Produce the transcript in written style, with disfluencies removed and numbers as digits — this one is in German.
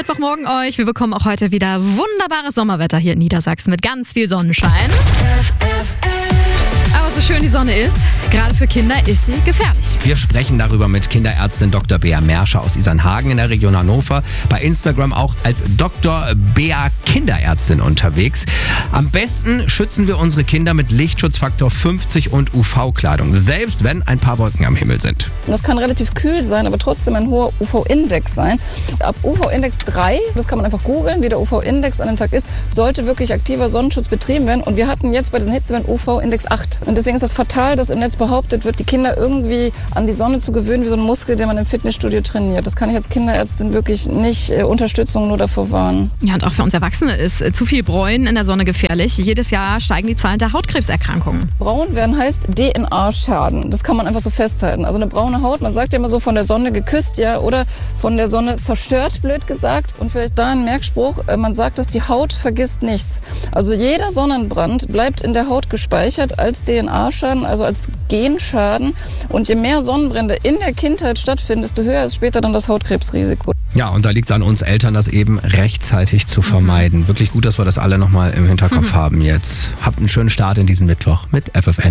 Mittwochmorgen euch. Wir bekommen auch heute wieder wunderbares Sommerwetter hier in Niedersachsen mit ganz viel Sonnenschein. Aber so schön die Sonne ist, gerade für Kinder ist sie gefährlich. Wir sprechen darüber mit Kinderärztin Dr. Bea Merscher aus Isernhagen in der Region Hannover. Bei Instagram auch als Dr. Bea Kinderärztin unterwegs. Am besten schützen wir unsere Kinder mit Lichtschutzfaktor 50 und UV-Kleidung, selbst wenn ein paar Wolken am Himmel sind. Das kann relativ kühl sein, aber trotzdem ein hoher UV-Index sein. Ab UV-Index 3, das kann man einfach googeln, wie der UV-Index an den Tag ist, sollte wirklich aktiver Sonnenschutz betrieben werden. Und wir hatten jetzt bei diesen Hitzewellen UV-Index 8. Und deswegen ist das fatal, dass im Netz behauptet wird, die Kinder irgendwie an die Sonne zu gewöhnen, wie so ein Muskel, den man im Fitnessstudio trainiert. Das kann ich als Kinderärztin wirklich nicht Unterstützung nur davor warnen. Ja, und auch für uns Erwachsene ist zu viel Bräunen in der Sonne gefährlich. Jedes Jahr steigen die Zahlen der Hautkrebserkrankungen. Braun werden heißt DNA-Schaden. Das kann man einfach so festhalten. Also eine braune Haut, man sagt ja immer so, von der Sonne geküsst, ja, oder von der Sonne zerstört, blöd gesagt. Und vielleicht da ein Merkspruch, man sagt, dass die Haut vergisst nichts. Also jeder Sonnenbrand bleibt in der Haut gespeichert als DNA-Schaden, also als Genschaden. Und je mehr Sonnenbrände in der Kindheit stattfinden, desto höher ist später dann das Hautkrebsrisiko. Ja, und da liegt es an uns Eltern, das eben rechtzeitig zu vermeiden. Wirklich gut, dass wir das alle nochmal im Hinterkopf haben jetzt. Habt einen schönen Start in diesen Mittwoch mit FFN.